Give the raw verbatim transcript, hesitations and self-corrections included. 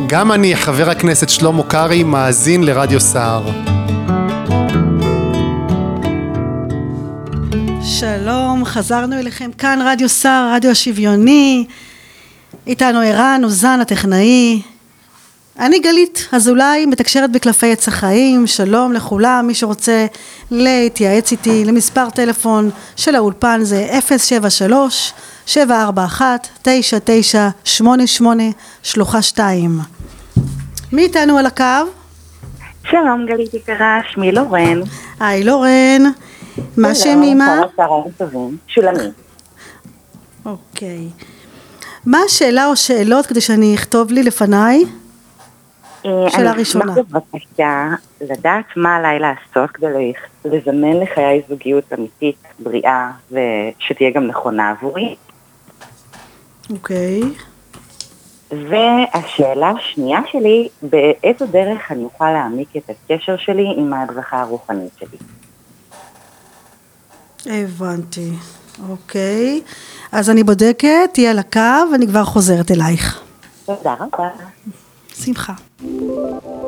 גם אני, חבר הכנסת שלמה קרעי, מאזין לרדיו סער. שלום, חזרנו אליכם כאן רדיו סער, רדיו השוויוני. איתנו ערן אוזן הטכנאי. אני גלית אזולאי, מתקשרת בקלפי עץ החיים. שלום לכולם, מי שרוצה להתייעץ איתי למספר טלפון של האולפן זה אפס שבע שלוש שבע ארבע אחת תשע תשע שמונה שמונה שלוחה שתיים. מי איתנו על הקו? שלום גלית יקרה, שמי לורן. היי לורן, מה שם אמא? שולמי. אוקיי. מה השאלה או שאלות כדי שאני אכתוב לי לפניי? שאלה ראשונה. אני אשמח בבקשה לדעת מה עליי לעשות כדי לזמן לחיי זוגיות אמיתית, בריאה, ושתהיה גם נכונה עבורי. אוקיי. והשאלה השנייה שלי, באיזו דרך אני אוכל להעמיק את הקשר שלי עם ההדרכה הרוחנית שלי. הבנתי. אוקיי. אז אני בודקת, תהיה על הקו, ואני כבר חוזרת אלייך. תודה רבה. שמחה.